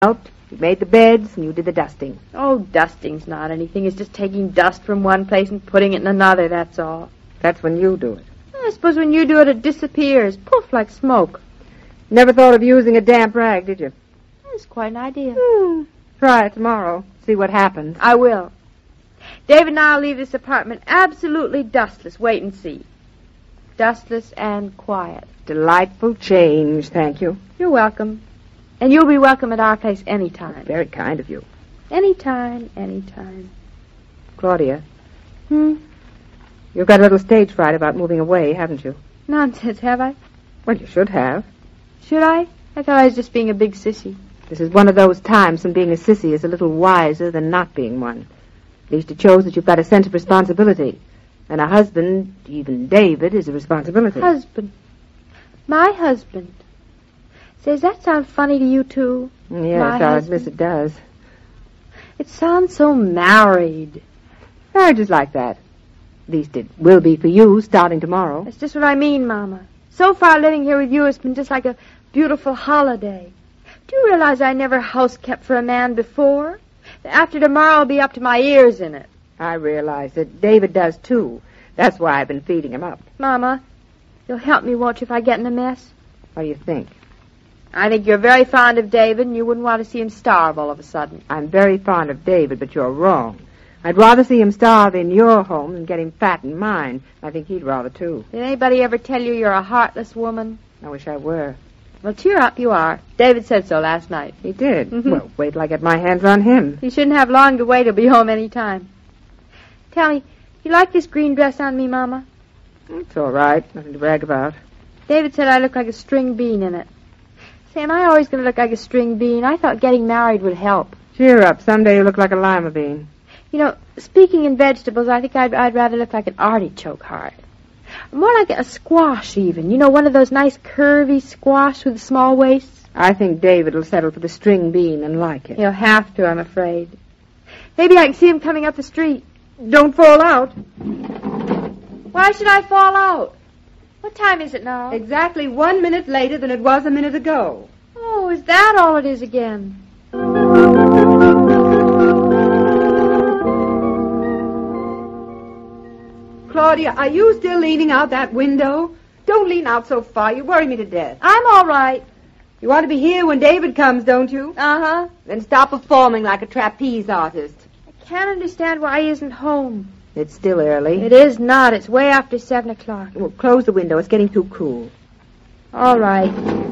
helped. You made the beds, and you did the dusting. Oh, dusting's not anything. It's just taking dust from one place and putting it in another, that's all. That's when you do it. I suppose when you do it, it disappears. Poof, like smoke. Never thought of using a damp rag, did you? That's quite an idea. Try it tomorrow. See what happens. I will. David and I will leave this apartment absolutely dustless. Wait and see. Dustless and quiet. Delightful change, thank you. You're welcome. And you'll be welcome at our place anytime. Very kind of you. Anytime, anytime. Claudia. You've got a little stage fright about moving away, haven't you? Nonsense, have I? Well, you should have. Should I? I thought I was just being a big sissy. This is one of those times when being a sissy is a little wiser than not being one. At least it shows that you've got a sense of responsibility. And a husband, even David, is a responsibility. Husband. My husband. Say, does that sound funny to you, too? Yes, I'll admit it does. It sounds so married. Marriage is like that. At least it will be for you, starting tomorrow. That's just what I mean, Mama. So far, living here with you has been just like a beautiful holiday. Do you realize I never house-kept for a man before? After tomorrow, I'll be up to my ears in it. I realize that David does, too. That's why I've been feeding him up. Mama, you'll help me, won't you, if I get in a mess? What do you think? I think you're very fond of David, and you wouldn't want to see him starve all of a sudden. I'm very fond of David, but you're wrong. I'd rather see him starve in your home than get him fat in mine. I think he'd rather, too. Did anybody ever tell you you're a heartless woman? I wish I were. Well, cheer up, you are. David said so last night. He did? Well, wait till I get my hands on him. You shouldn't have long to wait. He'll be home any time. Tell me, you like this green dress on me, Mama? It's all right. Nothing to brag about. David said I look like a string bean in it. Say, am I always going to look like a string bean? I thought getting married would help. Cheer up. Someday you look like a lima bean. You know, speaking in vegetables, I think I'd rather look like an artichoke heart. More like a squash, even. You know, one of those nice curvy squash with small waists. I think David will settle for the string bean and like it. He'll have to, I'm afraid. Maybe I can see him coming up the street. Don't fall out. Why should I fall out? What time is it now? Exactly 1 minute later than it was a minute ago. Oh, is that all it is again? Claudia, are you still leaning out that window? Don't lean out so far. You worry me to death. I'm all right. You want to be here when David comes, don't you? Uh-huh. Then stop performing like a trapeze artist. I can't understand why he isn't home. It's still early. It is not. It's way after 7 o'clock. Well, close the window. It's getting too cool. All right.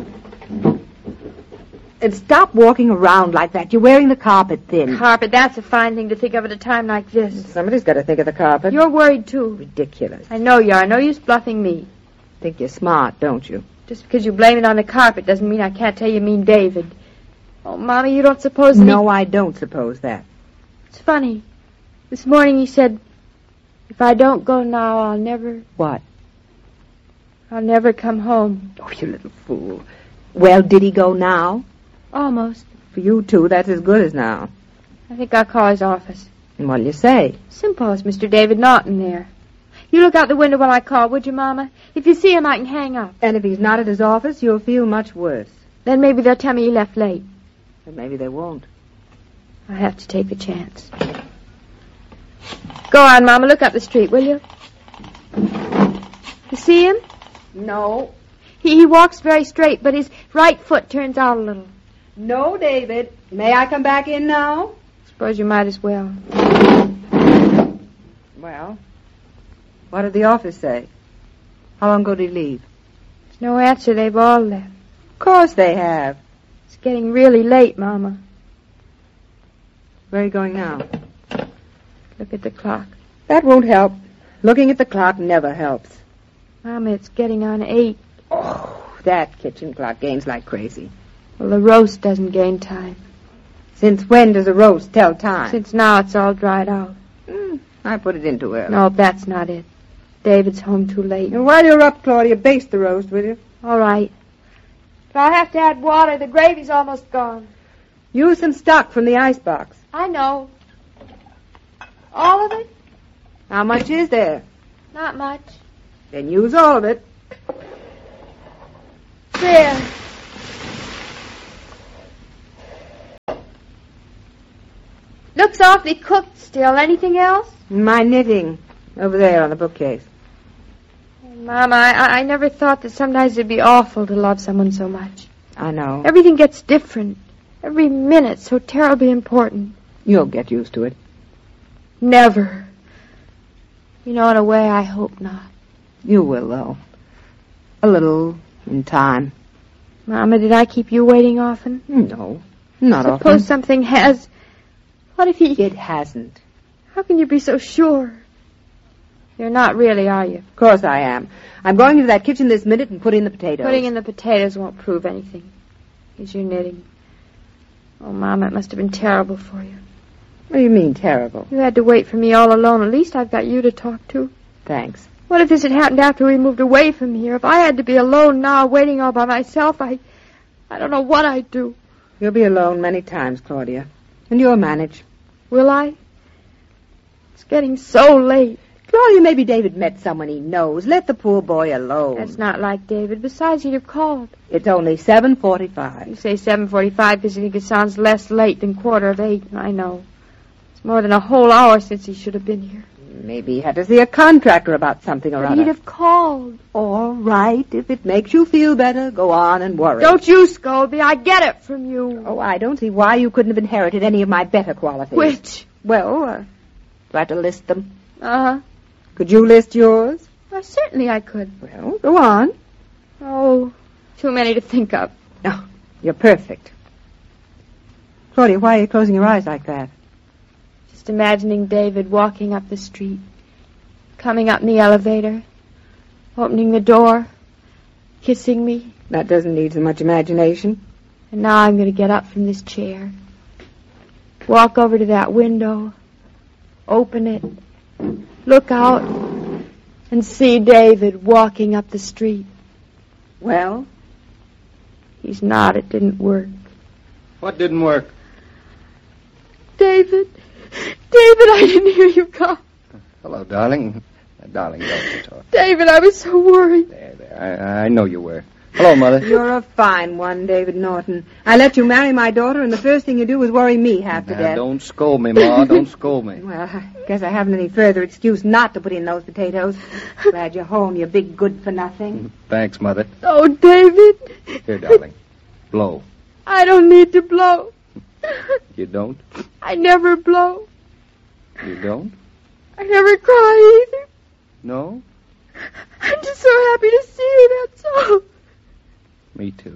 And stop walking around like that. You're wearing the carpet thin. Carpet, that's a fine thing to think of at a time like this. Somebody's got to think of the carpet. You're worried, too. Ridiculous. I know you are. No use bluffing me. Think you're smart, don't you? Just because you blame it on the carpet doesn't mean I can't tell you mean David. Oh, Mommy, you don't suppose that No, I don't suppose that. It's funny. This morning he said, if I don't go now, I'll never... What? I'll never come home. Oh, you little fool. Well, did he go now? Almost. For you two, that's as good as now. I think I'll call his office. And what'll you say? Simple as Mr. David Norton there. You look out the window while I call, would you, Mama? If you see him, I can hang up. And if he's not at his office, you'll feel much worse. Then maybe they'll tell me he left late. But maybe they won't. I have to take the chance. Go on, Mama. Look up the street, will you? You see him? No. He walks very straight, but his right foot turns out a little. No, David. May I come back in now? Suppose you might as well. Well, what did the office say? How long ago did he leave? There's no answer. They've all left. Of course they have. It's getting really late, Mama. Where are you going now? Look at the clock. That won't help. Looking at the clock never helps. Mama, it's getting on 8. Oh, that kitchen clock gains like crazy. Well, the roast doesn't gain time. Since when does a roast tell time? Since now it's all dried out. I put it in too early. No, that's not it. David's home too late. And while you're up, Claudia, baste the roast, will you? All right. But I'll have to add water. The gravy's almost gone. Use some stock from the icebox. I know. All of it? How much is there? Not much. Then use all of it. There. Looks awfully cooked still. Anything else? My knitting. Over there on the bookcase. Mama, I never thought that sometimes it'd be awful to love someone so much. I know. Everything gets different. Every minute's so terribly important. You'll get used to it. Never. You know, in a way, I hope not. You will, though. A little in time. Mama, did I keep you waiting often? No, not often. Suppose something has. What if he... It hasn't. How can you be so sure? You're not really, are you? Of course I am. I'm going into that kitchen this minute and put in the potatoes. Putting in the potatoes won't prove anything. It's your knitting. Oh, Mama, it must have been terrible for you. What do you mean, terrible? You had to wait for me all alone. At least I've got you to talk to. Thanks. What if this had happened after we moved away from here? If I had to be alone now, waiting all by myself, I don't know what I'd do. You'll be alone many times, Claudia. And you'll manage. Will I? It's getting so late. Claudia, maybe David met someone he knows. Let the poor boy alone. That's not like David. Besides, he'd have called. It's only 7:45. You say 7:45 because you think it sounds less late than 7:45. I know. It's more than a whole hour since he should have been here. Maybe he had to see a contractor about something or But other. he'd have called. All right. If it makes you feel better, go on and worry. Don't you scold me. I get it from you. Oh, I don't see why you couldn't have inherited any of my better qualities. Which? Well, do I have to list them? Uh-huh. Could you list yours? Well, certainly I could. Well, go on. Oh, too many to think of. Oh, you're perfect. Claudia, why are you closing your eyes like that? Just imagining David walking up the street, coming up in the elevator, opening the door, kissing me. That doesn't need so much imagination. And now I'm going to get up from this chair, walk over to that window, open it, look out, and see David walking up the street. Well? He's not. It didn't work. What didn't work? David, I didn't hear you call. Hello, darling. Darling, don't you talk. David, I was so worried. There. I know you were. Hello, Mother. You're a fine one, David Norton. I let you marry my daughter, and the first thing you do is worry me half to death. Don't scold me, Ma. Don't scold me. Well, I guess I haven't any further excuse not to put in those potatoes. Glad you're home, you big good-for-nothing. Thanks, Mother. Oh, David. Here, darling. Blow. I don't need to blow. You don't? I never blow. You don't? I never cry either. No? I'm just so happy to see you, that's all. Me too.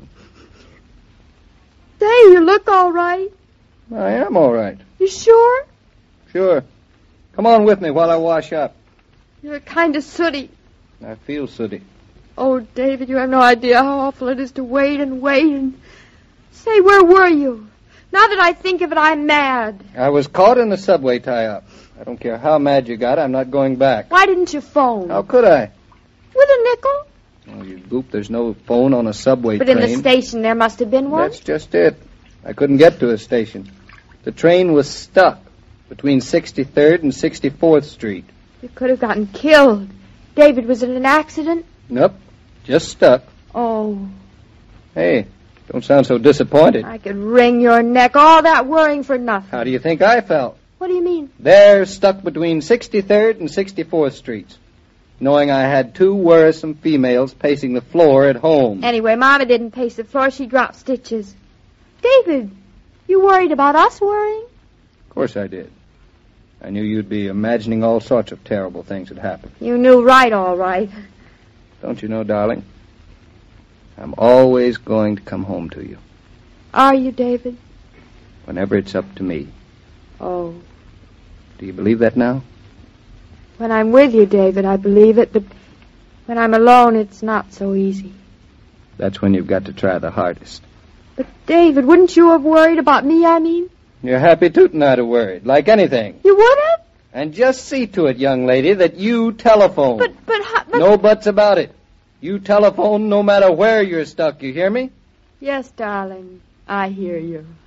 Say, you look all right. I am all right. You sure? Sure. Come on with me while I wash up. You're kind of sooty. I feel sooty. Oh, David, you have no idea how awful it is to wait and wait and... Say, where were you? Now that I think of it, I'm mad. I was caught in the subway tie-up. I don't care how mad you got, I'm not going back. Why didn't you phone? How could I? With a nickel? Oh, you goop, there's no phone on a subway But train. in the station there must have been one. That's just it. I couldn't get to a station. The train was stuck between 63rd and 64th Street. You could have gotten killed. David, was it an accident? Nope, just stuck. Oh. Hey, don't sound so disappointed. I could wring your neck. All that worrying for nothing. How do you think I felt? What do you mean? There, stuck between 63rd and 64th Streets, knowing I had two worrisome females pacing the floor at home. Anyway, Mama didn't pace the floor. She dropped stitches. David, you worried about us worrying? Of course I did. I knew you'd be imagining all sorts of terrible things had happened. You knew right, all right. Don't you know, darling? I'm always going to come home to you. Are you, David? Whenever it's up to me. Oh. Do you believe that now? When I'm with you, David, I believe it, but when I'm alone, it's not so easy. That's when you've got to try the hardest. But, David, wouldn't you have worried about me, I mean? You're happy tootin' I'd have worried, like anything. You would have? And just see to it, young lady, that you telephone. But... No buts about it. You telephone no matter where you're stuck, you hear me? Yes, darling, I hear you.